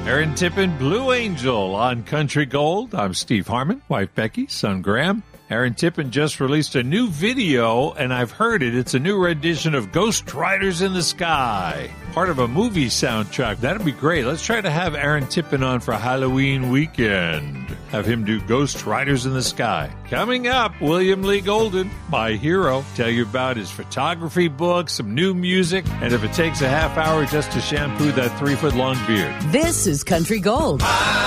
Aaron Tippin, Blue Angel on Country Gold. I'm Steve Harmon, wife Becky, son Graham. Aaron Tippin just released a new video, and I've heard it. It's a new rendition of Ghost Riders in the Sky, part of a movie soundtrack. That'd be great. Let's try to have Aaron Tippin on for Halloween weekend. Have him do Ghost Riders in the Sky. Coming up, William Lee Golden, my hero. Tell you about his photography book, some new music, and if it takes a half hour just to shampoo that 3-foot-long beard. This is Country Gold.